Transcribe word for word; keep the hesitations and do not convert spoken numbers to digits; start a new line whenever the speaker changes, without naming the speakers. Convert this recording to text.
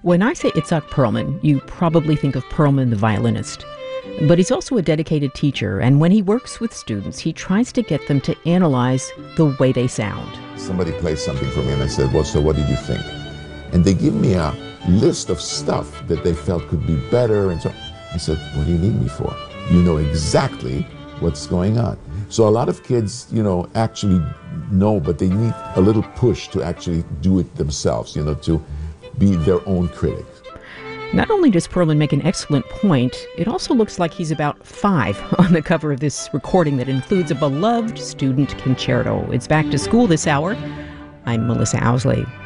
When I say Itzhak Perlman, you probably think of Perlman the violinist. But he's also a dedicated teacher, and when he works with students, he tries to get them to analyze the way they sound.
Somebody plays something for me and I said, well, so what did you think? And they give me a list of stuff that they felt could be better, and so I said, what do you need me for? You know exactly what's going on. So a lot of kids, you know, actually know, but they need a little push to actually do it themselves, you know, to be their own critic.
Not only does Perlman make an excellent point, it also looks like he's about five on the cover of this recording that includes a beloved student concerto. It's Back to School this hour. I'm Melissa Owsley.